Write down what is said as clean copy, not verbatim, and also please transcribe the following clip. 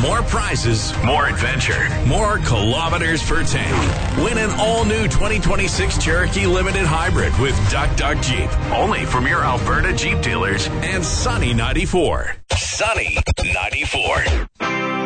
More prizes, more adventure, more kilometers per tank. Win an all-new 2026 Cherokee Limited Hybrid with Duck Duck Jeep. Only from your Alberta Jeep dealers and Sunny 94. Sunny 94.